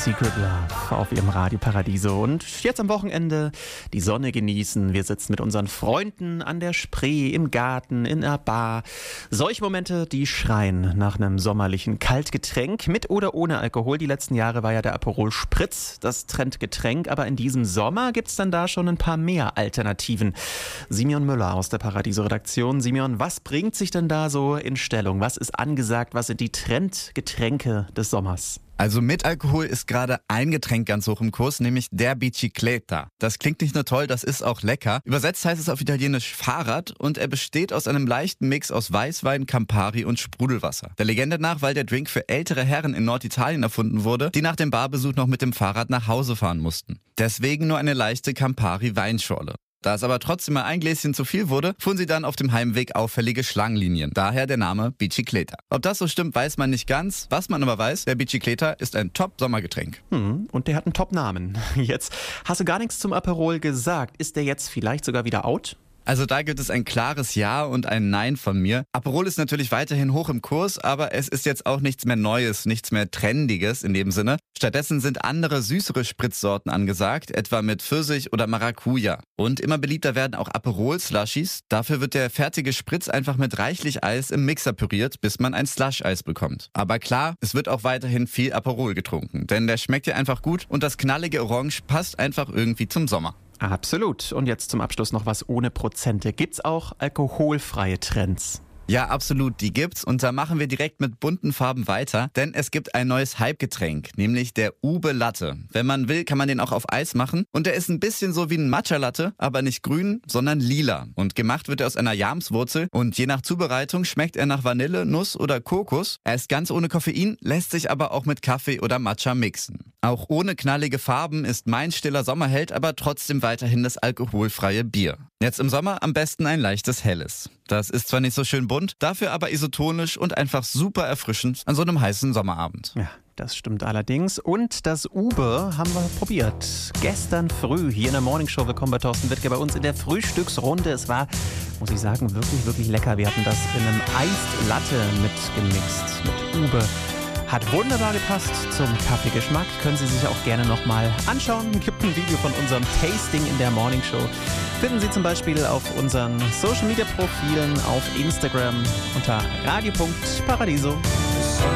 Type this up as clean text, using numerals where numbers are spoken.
Secret Love auf ihrem Radio Paradiso. Und jetzt am Wochenende die Sonne genießen. Wir sitzen mit unseren Freunden an der Spree, im Garten, in einer Bar. Solche Momente, die schreien nach einem sommerlichen Kaltgetränk mit oder ohne Alkohol. Die letzten Jahre war ja der Aperol Spritz das Trendgetränk. Aber in diesem Sommer gibt es dann da schon ein paar mehr Alternativen. Simeon Müller aus der Paradiso-Redaktion. Simeon, was bringt sich denn da so in Stellung? Was ist angesagt? Was sind die Trendgetränke des Sommers? Also mit Alkohol ist gerade ein Getränk ganz hoch im Kurs, nämlich der Bicicletta. Das klingt nicht nur toll, das ist auch lecker. Übersetzt heißt es auf Italienisch Fahrrad und er besteht aus einem leichten Mix aus Weißwein, Campari und Sprudelwasser. Der Legende nach, weil der Drink für ältere Herren in Norditalien erfunden wurde, die nach dem Barbesuch noch mit dem Fahrrad nach Hause fahren mussten. Deswegen nur eine leichte Campari-Weinschorle. Da es aber trotzdem mal ein Gläschen zu viel wurde, fuhren sie dann auf dem Heimweg auffällige Schlangenlinien. Daher der Name Bicicletta. Ob das so stimmt, weiß man nicht ganz. Was man aber weiß, der Bicicletta ist ein Top-Sommergetränk. Und der hat einen Top-Namen. Jetzt hast du gar nichts zum Aperol gesagt. Ist der jetzt vielleicht sogar wieder out? Also da gibt es ein klares Ja und ein Nein von mir. Aperol ist natürlich weiterhin hoch im Kurs, aber es ist jetzt auch nichts mehr Neues, nichts mehr Trendiges in dem Sinne. Stattdessen sind andere süßere Spritzsorten angesagt, etwa mit Pfirsich oder Maracuja. Und immer beliebter werden auch Aperol-Slushies. Dafür wird der fertige Spritz einfach mit reichlich Eis im Mixer püriert, bis man ein Slush-Eis bekommt. Aber klar, es wird auch weiterhin viel Aperol getrunken, denn der schmeckt ja einfach gut und das knallige Orange passt einfach irgendwie zum Sommer. Absolut. Und jetzt zum Abschluss noch was ohne Prozente. Gibt's auch alkoholfreie Trends? Ja, absolut, die gibt's und da machen wir direkt mit bunten Farben weiter, denn es gibt ein neues Hype-Getränk, nämlich der Ube Latte. Wenn man will, kann man den auch auf Eis machen und der ist ein bisschen so wie ein Matcha-Latte, aber nicht grün, sondern lila. Und gemacht wird er aus einer Jamswurzel und je nach Zubereitung schmeckt er nach Vanille, Nuss oder Kokos. Er ist ganz ohne Koffein, lässt sich aber auch mit Kaffee oder Matcha mixen. Auch ohne knallige Farben ist mein stiller Sommerheld aber trotzdem weiterhin das alkoholfreie Bier. Jetzt im Sommer am besten ein leichtes Helles. Das ist zwar nicht so schön bunt, dafür aber isotonisch und einfach super erfrischend an so einem heißen Sommerabend. Ja, das stimmt allerdings. Und das Ube haben wir probiert. Gestern früh hier in der Morningshow. Willkommen bei Thorsten Wittke bei uns in der Frühstücksrunde. Es war, muss ich sagen, wirklich, wirklich lecker. Wir hatten das in einem Iced Latte mitgemixt mit Ube. Hat wunderbar gepasst zum Kaffeegeschmack. Können Sie sich auch gerne nochmal anschauen. Gibt ein Video von unserem Tasting in der Morningshow. Finden Sie zum Beispiel auf unseren Social-Media-Profilen auf Instagram unter radio.paradiso.